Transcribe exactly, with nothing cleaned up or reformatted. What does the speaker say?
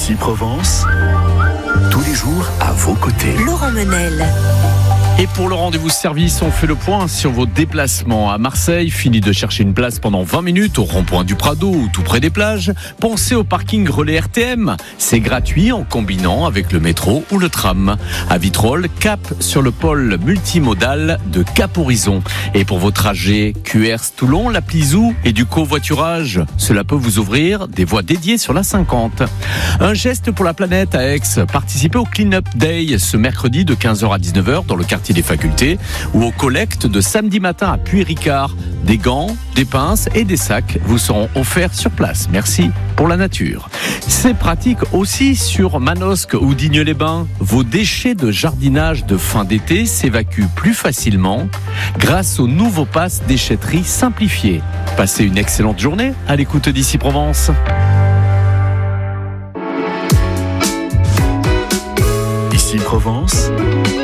Ici Provence, tous les jours à vos côtés. Laurent Menel. Et pour le rendez-vous service, on fait le point sur vos déplacements à Marseille. Fini de chercher une place pendant vingt minutes au rond-point du Prado ou tout près des plages. Pensez au parking relais R T M. C'est gratuit en combinant avec le métro ou le tram. À Vitrolles, cap sur le pôle multimodal de Cap Horizon. Et pour vos trajets Q R S Toulon, l'appli Zoo et du covoiturage, cela peut vous ouvrir des voies dédiées sur la cinquante. Un geste pour la planète à Aix. Participez au Clean Up Day ce mercredi de quinze heures à dix-neuf heures dans le quartier des facultés ou aux collectes de samedi matin à Puy-Ricard. Des gants, des pinces et des sacs vous seront offerts sur place. Merci pour la nature. C'est pratique aussi sur Manosque ou Digne-les-Bains. Vos déchets de jardinage de fin d'été s'évacuent plus facilement grâce au nouveau pass déchetterie simplifié. Passez une excellente journée à l'écoute d'Ici Provence. Ici Provence,